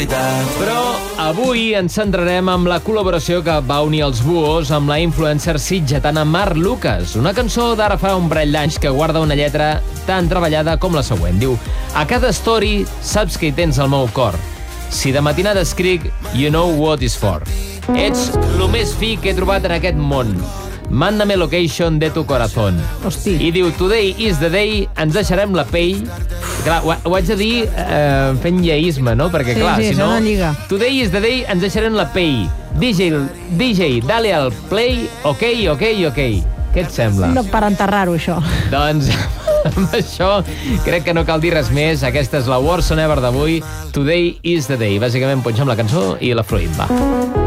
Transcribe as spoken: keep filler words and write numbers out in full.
Però avui ens centrarem amb la col·laboració que va unir els Buhos amb la influencer sitgetana Mar Lucas, una cançó d'ara fa un parell d'anys que guarda una lletra tan treballada com la següent. Diu: a cada story saps que hi tens el meu cor. Si de matinada escric, you know what is for. Ets lo més fi que he trobat en aquest món. Mándame location de tu corazón. Hosti. I diu, today is the day, ens deixarem la pell. Clar, ho, ho haig de dir eh, fent lleisme, no? Perquè, Sí, clar, sí, si no... això no lliga. Today is the day, ens deixarem la pell. D J, D J, dale al play, ok, ok, ok. Què et sembla? No, per enterrar-ho, això. Doncs, amb això, crec que no cal dir res més. Aquesta és la Worst Song Ever d'avui. Today is the day. Bàsicament, punxem la cançó i la fruïm, va.